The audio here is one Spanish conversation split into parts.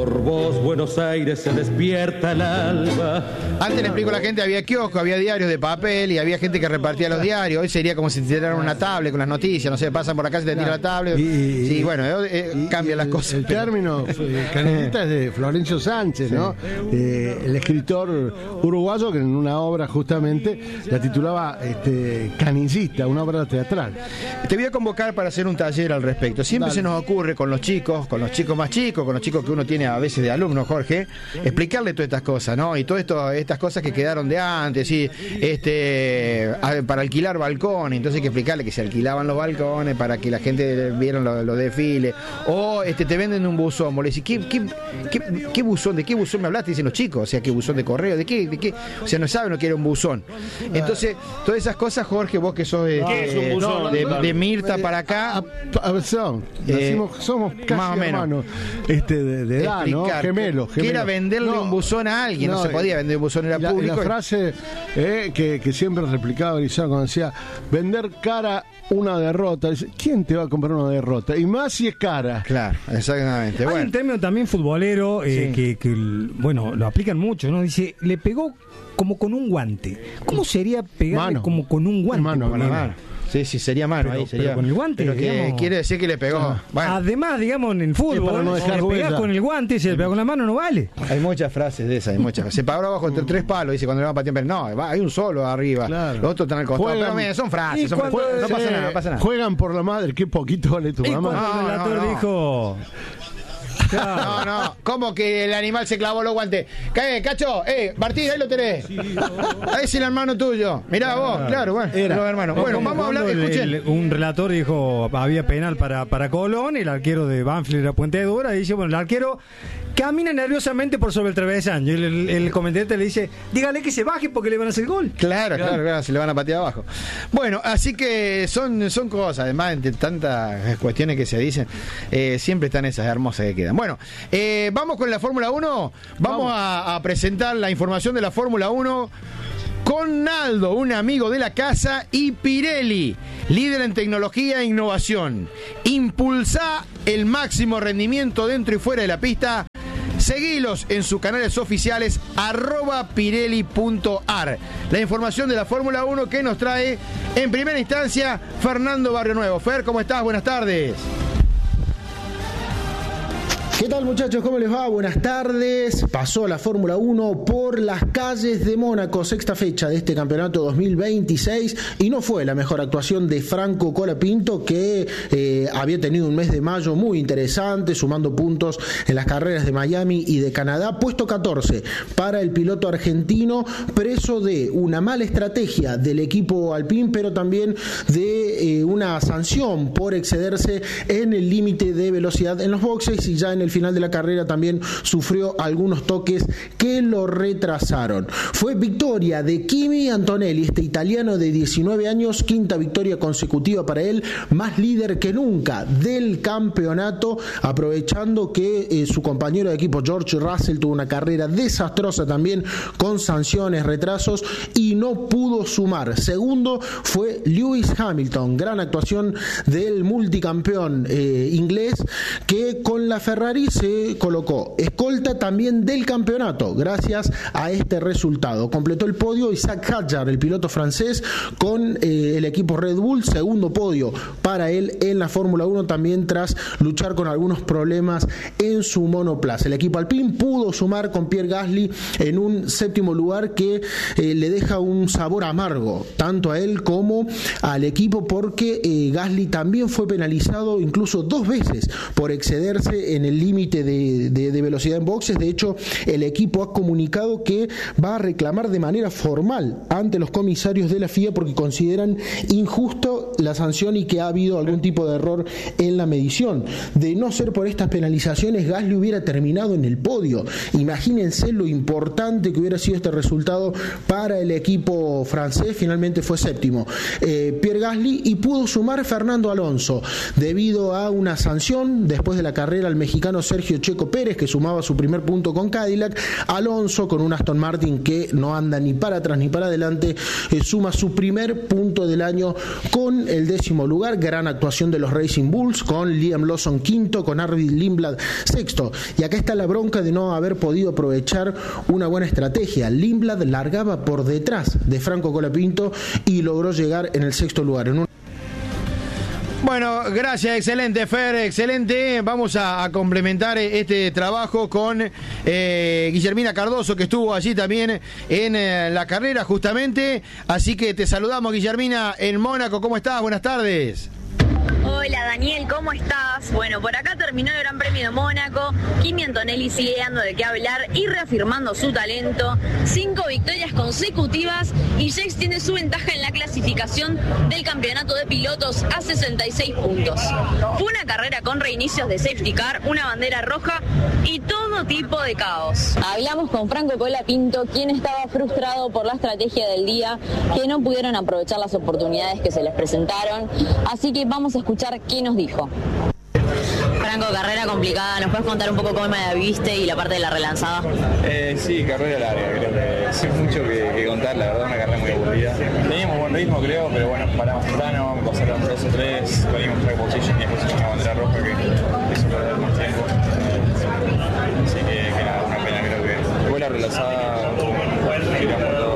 Por vos, Buenos Aires, se despierta el alba. Antes le explico a la gente, había kiosco, había diarios de papel y había gente que repartía los diarios. Hoy sería como si te tiraran una tablet con las noticias, no sé, pasan por acá y te tiran la tablet. Sí, bueno, cambian las cosas. El término canillita es de Florencio Sánchez, ¿no? El escritor uruguayo que en una obra justamente la titulaba Canillista, una obra teatral. Te voy a convocar para hacer un taller al respecto. Siempre se nos ocurre con los chicos más chicos, con los chicos que uno tiene a veces de alumnos, Jorge, explicarle todas estas cosas, ¿no? Y todas estas cosas que quedaron de antes, ¿sí? Para alquilar balcones, entonces hay que explicarle que se alquilaban los balcones para que la gente viera los desfiles. O te venden un buzón, vos le decís, ¿qué buzón? ¿De qué buzón me hablaste? Dicen los chicos, o sea, ¿qué buzón de correo? ¿De qué? O sea, no saben lo que era un buzón. Entonces, todas esas cosas, Jorge, vos que sos de Mirta para acá. Somos casi más o menos hermanos de edad, ¿no? Gemelos. Que era venderle un buzón a alguien, no se podía vender un buzón, era público. La frase que siempre replicaba Erizano cuando decía, vender cara una derrota. Dice, ¿quién te va a comprar una derrota? Y más si es cara. Claro, exactamente. Hay un término también futbolero que lo aplican mucho, ¿no? Dice, le pegó como con un guante. ¿Cómo sería pegarle como con un guante? Mano. Sí, sería mano, ahí sería. Pero con el guante, pero que quiere decir que le pegó. Bueno. Además, digamos, en el fútbol, no si le pegás con el guante y si le pegás con la mano, no vale. Hay muchas frases de esas, hay muchas. Se paró abajo entre 3 palos, dice cuando le van a patear, pero no, hay un solo arriba. Claro. Los otros están al costado. Pero mira, son frases, no pasa nada. Juegan por la madre, qué poquito vale tu mamá. El relator dijo. No. ¿Cómo que el animal se clavó los guantes? Cacho, Martín, ahí lo tenés. Ahí es el hermano tuyo. Mirá vos, claro, bueno, los hermanos. Bueno, vamos a hablar, escuchen. Un relator dijo, había penal para Colón, el arquero de Banfield era Puente de Dura, y dice, bueno, el arquero camina nerviosamente por sobre el travesaño. Y el comentarista le dice, dígale que se baje porque le van a hacer gol. Claro, se le van a patear abajo. Bueno, así que son cosas, además, entre tantas cuestiones que se dicen, siempre están esas hermosas que quedan. Bueno, vamos con la Fórmula 1. Vamos a presentar la información de la Fórmula 1 con Naldo, un amigo de la casa, y Pirelli, líder en tecnología e innovación. Impulsá el máximo rendimiento dentro y fuera de la pista. Seguilos en sus canales oficiales @pirelli.ar. La información de la Fórmula 1 que nos trae en primera instancia Fernando Barrio Nuevo. Fer, ¿cómo estás? Buenas tardes. ¿Qué tal, muchachos? ¿Cómo les va? Buenas tardes. Pasó la Fórmula 1 por las calles de Mónaco, sexta fecha de este campeonato 2026, y no fue la mejor actuación de Franco Colapinto, que había tenido un mes de mayo muy interesante, sumando puntos en las carreras de Miami y de Canadá. Puesto 14 para el piloto argentino, preso de una mala estrategia del equipo Alpine, pero también de una sanción por excederse en el límite de velocidad en los boxes, y ya en el final de la carrera también sufrió algunos toques que lo retrasaron. Fue victoria de Kimi Antonelli, este italiano de 19 años, quinta victoria consecutiva para él, más líder que nunca del campeonato, aprovechando que su compañero de equipo George Russell tuvo una carrera desastrosa también, con sanciones, retrasos, y no pudo sumar. Segundo fue Lewis Hamilton, gran actuación del multicampeón inglés, que con la Ferrari se colocó escolta también del campeonato gracias a este resultado. Completó el podio Isaac Hadjar, el piloto francés, con el equipo Red Bull, segundo podio para él en la Fórmula 1, también tras luchar con algunos problemas en su monoplaza. El equipo Alpine pudo sumar con Pierre Gasly en un séptimo lugar que le deja un sabor amargo tanto a él como al equipo, porque Gasly también fue penalizado incluso 2 veces por excederse en el límite de velocidad en boxes. De hecho, el equipo ha comunicado que va a reclamar de manera formal ante los comisarios de la FIA porque consideran injusto la sanción y que ha habido algún tipo de error en la medición. De no ser por estas penalizaciones, Gasly hubiera terminado en el podio. Imagínense lo importante que hubiera sido este resultado para el equipo francés. Finalmente fue séptimo Pierre Gasly, y pudo sumar Fernando Alonso debido a una sanción después de la carrera al mexicano Sergio Checo Pérez, que sumaba su primer punto con Cadillac. Alonso, con un Aston Martin que no anda ni para atrás ni para adelante, suma su primer punto del año con en el 10º lugar, gran actuación de los Racing Bulls, con Liam Lawson quinto, con Arvid Lindblad sexto. Y acá está la bronca de no haber podido aprovechar una buena estrategia. Lindblad largaba por detrás de Franco Colapinto y logró llegar en el 6º lugar. Bueno, gracias, excelente Fer, excelente. Vamos a complementar este trabajo con Guillermina Cardoso, que estuvo allí también en la carrera justamente. Así que te saludamos, Guillermina, en Mónaco. ¿Cómo estás? Buenas tardes. Hola Daniel, ¿cómo estás? Bueno, por acá terminó el Gran Premio de Mónaco. Kimi Antonelli sigue dando de qué hablar y reafirmando su talento. 5 victorias consecutivas y ya extiende su ventaja en la clasificación del campeonato de pilotos a 66 puntos. Fue una carrera con reinicios de safety car, una bandera roja y todo tipo de caos. Hablamos con Franco Colapinto, quien estaba frustrado por la estrategia del día, que no pudieron aprovechar las oportunidades que se les presentaron. Así que vamos a escuchar qué nos dijo. Franco, carrera complicada, ¿nos puedes contar un poco cómo la viste y la parte de la relanzada? Sí, carrera larga, creo que sin mucho que contar, la verdad una carrera muy aburrida. Teníamos buen ritmo creo, pero bueno, paramos temprano, me pasaron 2 o 3, venimos track position y después una bandera roja que hizo perder más tiempo. Así que nada, una pena, creo que fue la relanzada, tiramos todo.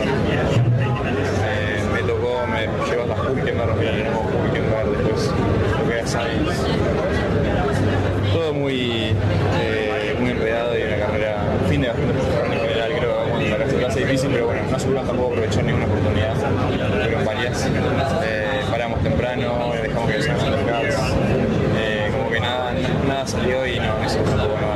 Me tocó, me llevó hasta Hurricane, me rompí el nuevo Hurricane verde, después lo que es Sainz. Todo muy enredado y una carrera, fin de bastante frustrante en general, creo que la clase difícil, pero bueno, no seguro tampoco aprovechó ninguna oportunidad, fueron varias. Paramos temprano, dejamos que se hagan los cars, como que nada salió y no, eso tampoco no.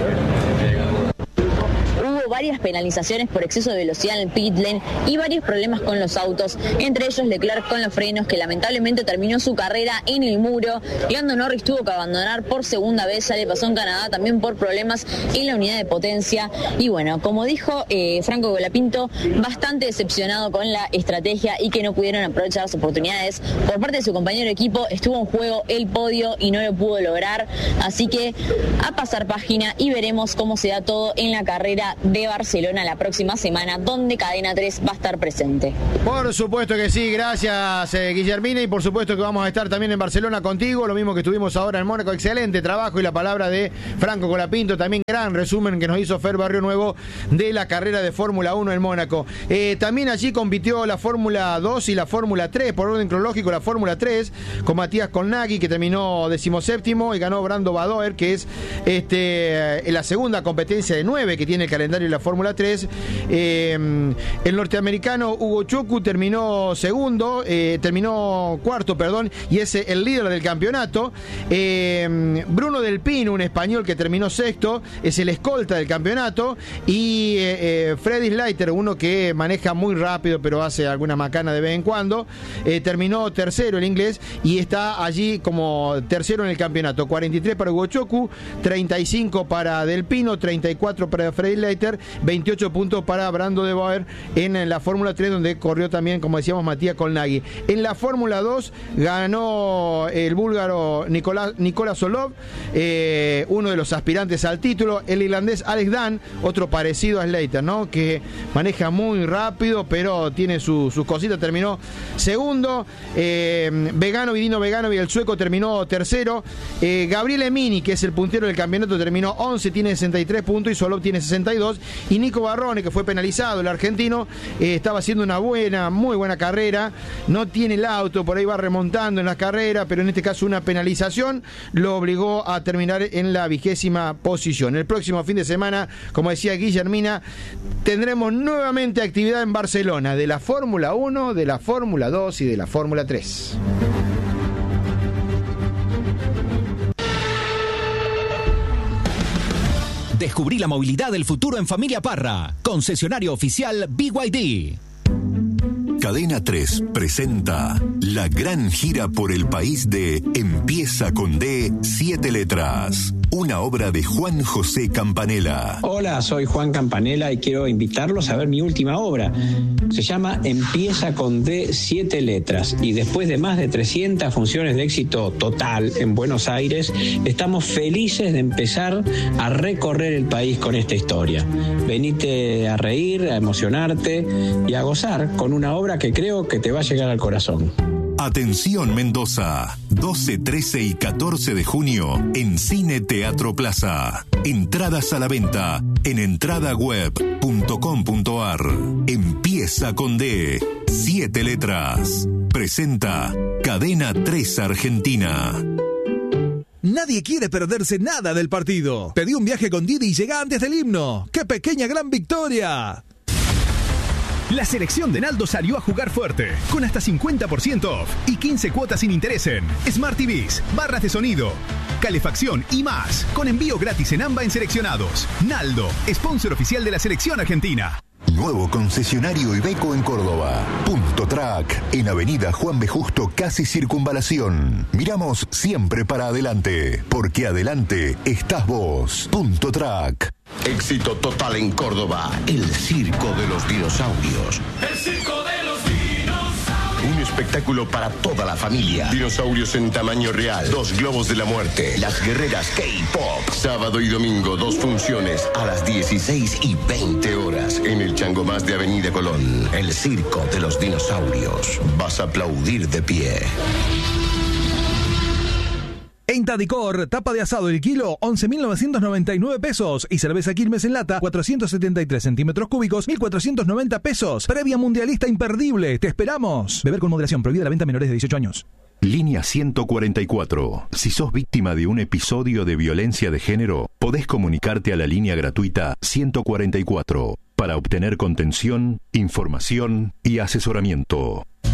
Varias penalizaciones por exceso de velocidad en el pit lane y varios problemas con los autos, entre ellos Leclerc con los frenos, que lamentablemente terminó su carrera en el muro. Lando Norris tuvo que abandonar por segunda vez, ya le pasó en Canadá también por problemas en la unidad de potencia. Y bueno, como dijo Franco Colapinto, bastante decepcionado con la estrategia y que no pudieron aprovechar las oportunidades. Por parte de su compañero de equipo estuvo en juego el podio y no lo pudo lograr, así que a pasar página y veremos cómo se da todo en la carrera de Barcelona la próxima semana, donde Cadena 3 va a estar presente. Por supuesto que sí, gracias Guillermina, y por supuesto que vamos a estar también en Barcelona contigo, lo mismo que estuvimos ahora en Mónaco. Excelente trabajo y la palabra de Franco Colapinto, también gran resumen que nos hizo Fer Barrio Nuevo de la carrera de Fórmula 1 en Mónaco. También allí compitió la Fórmula 2 y la Fórmula 3, por orden cronológico la Fórmula 3, con Matías Colnaghi, que terminó 17º, y ganó Brando Badoer, que es la segunda competencia de 9 que tiene el calendario de la Fórmula 3. El norteamericano Hugo Chocu terminó cuarto, y es el líder del campeonato. Bruno Del Pino, un español, que terminó sexto, es el escolta del campeonato. Y Freddy Slater, uno que maneja muy rápido pero hace alguna macana de vez en cuando, terminó tercero, el inglés, y está allí como tercero en el campeonato. 43 para Hugo Chocu, 35 para Del Pino, 34 para Freddy Slater, 28 puntos para Brando de Boer en la Fórmula 3, donde corrió también, como decíamos, Matías Colnaghi. En la Fórmula 2 ganó el búlgaro Nikola Solov, uno de los aspirantes al título. El irlandés Alex Dan, otro parecido a Slater, ¿no?, que maneja muy rápido, pero tiene sus cositas, terminó segundo. Dino Veganovi, el sueco, terminó tercero. Gabriele Emini, que es el puntero del campeonato, terminó 11, tiene 63 puntos, y Solov tiene 62. Y Nico Barrone, que fue penalizado, el argentino, estaba haciendo muy buena carrera, no tiene el auto, por ahí va remontando en las carreras, pero en este caso una penalización lo obligó a terminar en la 20ª posición. El próximo fin de semana, como decía Guillermina, tendremos nuevamente actividad en Barcelona, de la Fórmula 1, de la Fórmula 2 y de la Fórmula 3. Descubrí la movilidad del futuro en Familia Parra, concesionario oficial BYD. Cadena 3 presenta la gran gira por el país de Empieza con D, 7 letras. Una obra de Juan José Campanella. Hola, soy Juan Campanella y quiero invitarlos a ver mi última obra. Se llama Empieza con D, 7 letras. Y después de más de 300 funciones de éxito total en Buenos Aires, estamos felices de empezar a recorrer el país con esta historia. Venite a reír, a emocionarte y a gozar con una obra que creo que te va a llegar al corazón. Atención Mendoza, 12, 13 y 14 de junio en Cine Teatro Plaza. Entradas a la venta en entradaweb.com.ar. Empieza con D, 7 letras. Presenta Cadena 3 Argentina. Nadie quiere perderse nada del partido. Pedí un viaje con Didi y llega antes del himno. ¡Qué pequeña gran victoria! La selección de Naldo salió a jugar fuerte, con hasta 50% off y 15 cuotas sin interés en Smart TVs, barras de sonido, calefacción y más, con envío gratis en AMBA en seleccionados. Naldo, sponsor oficial de la selección argentina. Nuevo concesionario Iveco en Córdoba. Punto Track, en Avenida Juan B. Justo, casi Circunvalación. Miramos siempre para adelante, porque adelante estás vos. Punto Track. Éxito total en Córdoba, el Circo de los Dinosaurios. El Circo de los Dinosaurios. Un espectáculo para toda la familia. Dinosaurios en tamaño real, 2 globos de la muerte, las guerreras K-Pop. Sábado y domingo, 2 funciones a las 16 y 20 horas en el Chango Más de Avenida Colón. El Circo de los Dinosaurios. Vas a aplaudir de pie. En Tadicor, tapa de asado el kilo, 11.999 pesos. Y cerveza Quilmes en lata, 473 centímetros cúbicos, 1.490 pesos. Previa mundialista imperdible. ¡Te esperamos! Beber con moderación. Prohibida la venta a menores de 18 años. Línea 144. Si sos víctima de un episodio de violencia de género, podés comunicarte a la línea gratuita 144 para obtener contención, información y asesoramiento.